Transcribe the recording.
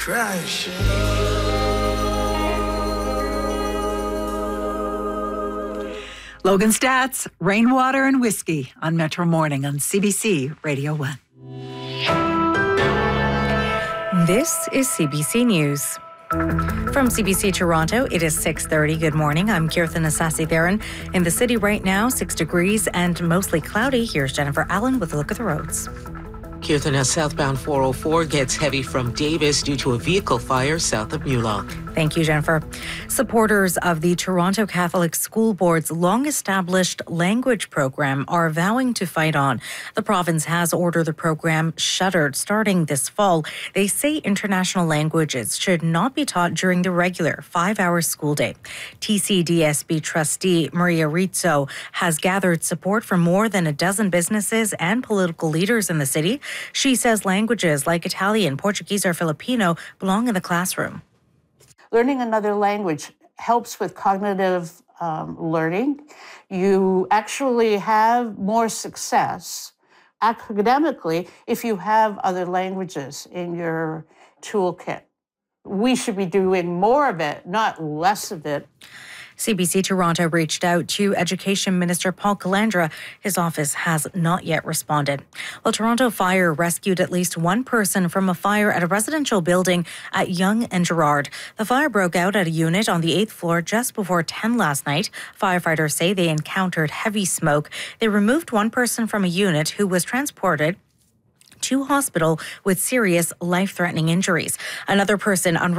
crash. Logan Stats, Rainwater and Whiskey on Metro Morning on CBC Radio 1. This is CBC News. From CBC Toronto, it is 6:30. Good morning. I'm Kirtan Asasi-Theron. In the city right now, 6 degrees and mostly cloudy. Here's Jennifer Allen with a look at the roads. Kirtan, as southbound 404 gets heavy from Davis due to a vehicle fire south of Mulock. Thank you, Jennifer. Supporters of the Toronto Catholic School Board's long-established language program are vowing to fight on. The province has ordered the program shuttered starting this fall. They say international languages should not be taught during the regular 5-hour school day. TCDSB trustee Maria Rizzo has gathered support from more than a dozen businesses and political leaders in the city. She says languages like Italian, Portuguese, or Filipino belong in the classroom. Learning another language helps with cognitive learning. You actually have more success academically if you have other languages in your toolkit. We should be doing more of it, not less of it. CBC Toronto reached out to Education Minister Paul Calandra. His office has not yet responded. Well, Toronto Fire rescued at least one person from a fire at a residential building at Yonge and Gerrard. The fire broke out at a unit on the 8th floor just before 10 last night. Firefighters say they encountered heavy smoke. They removed one person from a unit who was transported to hospital with serious life-threatening injuries. Another person